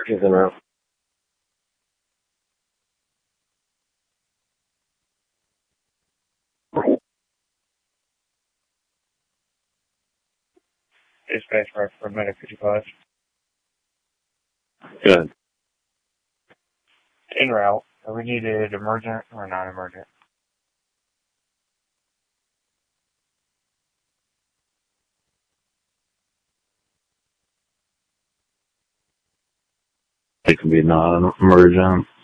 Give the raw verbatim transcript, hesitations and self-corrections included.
He's en route. Dispatch for medic fifty-five. Good. En route. We needed emergent or non-emergent. It can be non-emergent.